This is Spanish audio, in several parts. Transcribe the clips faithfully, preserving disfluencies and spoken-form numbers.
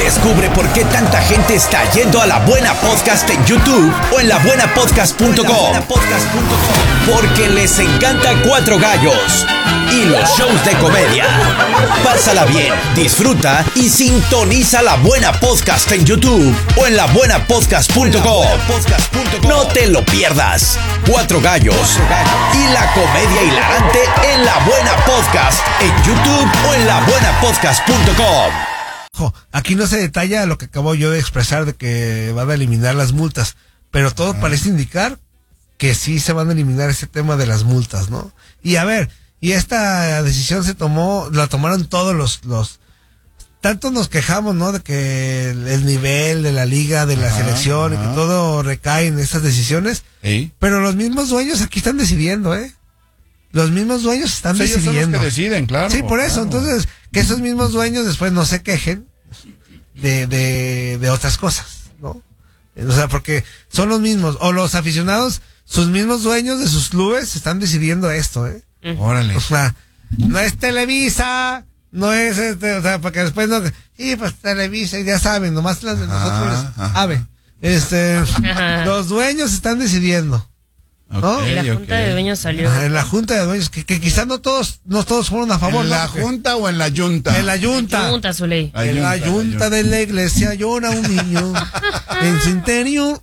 Descubre por qué tanta gente está yendo a La Buena Podcast en YouTube o en la buena podcast punto com. Porque les encanta Cuatro Gallos y los shows de comedia. Pásala bien, disfruta y sintoniza La Buena Podcast en YouTube o en la buena podcast punto com. No te lo pierdas. Cuatro Gallos y la comedia hilarante en La Buena Podcast en YouTube o en la buena podcast punto com. Aquí no se detalla lo que acabo yo de expresar de que van a eliminar las multas, pero todo ah. parece indicar que sí se van a eliminar ese tema de las multas, ¿no? Y a ver, y esta decisión se tomó, la tomaron todos los, los, tanto nos quejamos, ¿no? De que el, el nivel de la liga, de la ajá, selección, ajá. y que todo recae en esas decisiones, ¿sí? Pero los mismos dueños aquí están decidiendo, ¿eh? Los mismos dueños están sí, decidiendo. Ellos son los que deciden, claro. Sí, por eso, claro. Entonces, que esos mismos dueños después no se quejen de, de, de otras cosas, ¿no? O sea, porque son los mismos, o los aficionados, sus mismos dueños de sus clubes están decidiendo esto, ¿eh? Órale. O sea, no es Televisa, no es este, o sea, porque después no, y pues Televisa, ya saben, nomás las de nosotros, a ver, este, ajá. los dueños están decidiendo. ¿No? Okay, en la junta okay. de dueños salió. Ah, en la junta de dueños, que, que quizás no todos, no todos fueron a favor. ¿En ¿no? la junta o en la yunta? En la yunta. En la junta, Zuley. La en la yunta, yunta de la iglesia llora un niño. En su interior.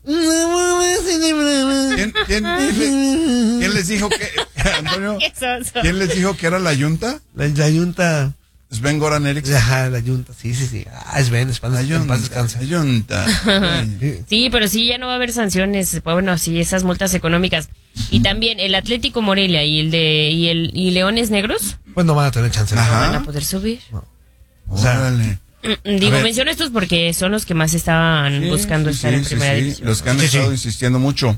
¿Quién, quién, quién, quién les dijo que, Antonio? ¿Quién les dijo que era la yunta? La, la yunta. Sven Goran Eriksson. Ajá, la yunta, sí, sí, sí. Ah, Sven, Sven, la yunta. La yunta. Sí, pero sí, ya no va a haber sanciones. Bueno, sí, esas multas económicas. Y también el Atlético Morelia y el de y el y Leones Negros. Pues no van a tener chance. No van a poder subir. No. O sea, órale. Digo, menciono estos porque son los que más estaban sí, buscando sí, estar sí, en primera sí, división. Los que han sí, estado sí. insistiendo mucho.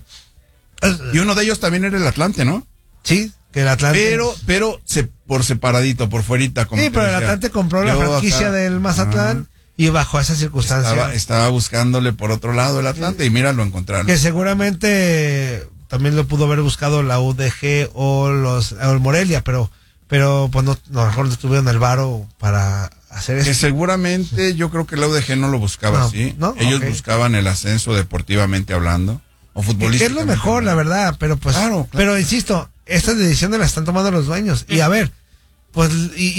Y uno de ellos también era el Atlante, ¿no? Sí, que el Atlante. Pero, pero se, por separadito, por fuerita. Como sí, pero el Atlante compró la franquicia acá, del Mazatlán ah, y bajo esa circunstancia. Estaba, estaba buscándole por otro lado el Atlante sí. y mira, lo encontraron. Que seguramente también lo pudo haber buscado la U D G o los o el Morelia, pero pero pues no, no, a lo mejor no tuvieron el varo para hacer eso. Que seguramente yo creo que la U D G no lo buscaba no, así. ¿no? Ellos okay. buscaban el ascenso deportivamente hablando o futbolísticamente. Que es lo mejor, la verdad, pero pues claro, claro. pero insisto, estas decisiones las están tomando los dueños. Y a ver, pues y,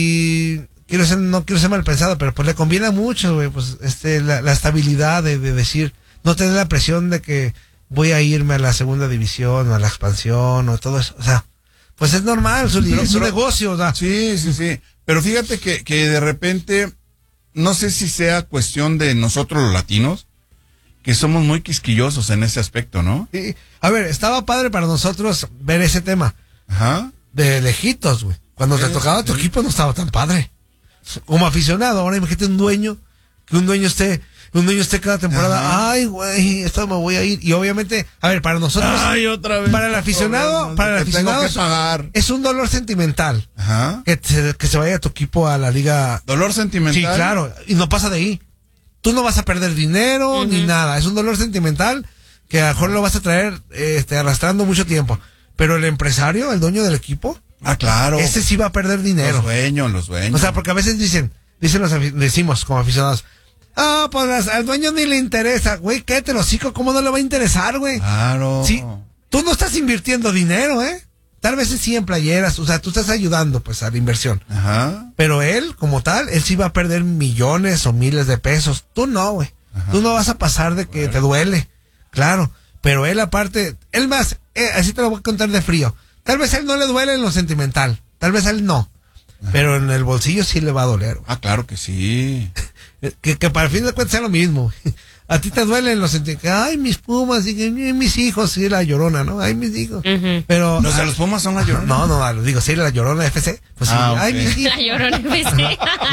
y quiero ser no quiero ser mal pensado, pero pues le conviene mucho, güey, pues este la, la estabilidad de, de decir, no tener la presión de que voy a irme a la segunda división o a la expansión o todo eso, o sea, pues es normal, su, pero, es un pero, negocio, o sea. Sí, sí, sí, pero fíjate que, que de repente, no sé si sea cuestión de nosotros los latinos, que somos muy quisquillosos en ese aspecto, ¿no? Sí, a ver, estaba padre para nosotros ver ese tema. Ajá. De lejitos, güey. Cuando te tocaba tu equipo no estaba tan padre. Como aficionado, ahora imagínate un dueño, que un dueño esté... Un dueño esté cada temporada, ajá. ay, güey, esto me voy a ir. Y obviamente, a ver, para nosotros, ay, otra vez, para el aficionado, para el aficionado tengo que pagar. Es un dolor sentimental. Ajá. Que, te, que se vaya tu equipo a la liga. ¿Dolor sentimental? Sí, claro, y no pasa de ahí. Tú no vas a perder dinero uh-huh. ni nada. Es un dolor sentimental que a lo mejor lo vas a traer este, arrastrando mucho tiempo. Pero el empresario, el dueño del equipo, ah, claro. Ese sí va a perder dinero. Los dueños, los dueños. O sea, porque a veces dicen, dicen los decimos como aficionados, ah, pues al dueño ni le interesa, güey, cállate los hocico, ¿cómo no le va a interesar, güey? Claro. Sí, tú no estás invirtiendo dinero, ¿eh? Tal vez sí en playeras, o sea, tú estás ayudando, pues, a la inversión. Ajá. Pero él, como tal, él sí va a perder millones o miles de pesos. Tú no, güey. Tú no vas a pasar de que bueno. te duele, claro. Pero él aparte, él más, eh, así te lo voy a contar de frío. Tal vez a él no le duele en lo sentimental, tal vez a él no. Ajá. Pero en el bolsillo sí le va a doler, güey. Ah, claro que sí. Que, que para el fin de cuentas sea lo mismo. A ti te duelen los sentimientos. Ay, mis Pumas, y, y mis hijos, sí, la Llorona, ¿no? Ay, mis hijos. Uh-huh. Pero ¿los de los Pumas son la Llorona? No, no, no, digo, sí, la Llorona F C. Pues ah, sí, okay. ay, mis hijos. La Llorona F C.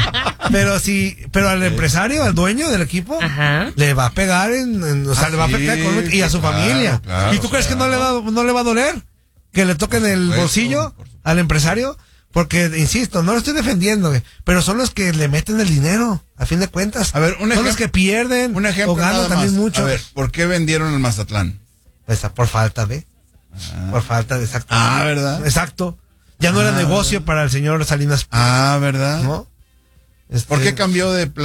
Pero sí, pero al empresario, al dueño del equipo, ajá. le va a pegar en, en o sea, ah, le va a afectar con, y a su claro, familia. Claro, ¿Y tú crees claro. que no le va, no le va a doler? Que le toquen el supuesto, bolsillo al empresario. Porque, insisto, no lo estoy defendiendo, güey, pero son los que le meten el dinero, a fin de cuentas. A ver, un ejemplo. Son los que pierden, un ejemplo o ganan también más. mucho. A ver, ¿por qué vendieron el Mazatlán? Pues por falta de, ah. por falta de, exacto. Ah, ¿verdad? Exacto. Ya no ah, era negocio ¿verdad? Para el señor Salinas. Ah, ¿verdad? ¿No? Este, ¿por qué cambió de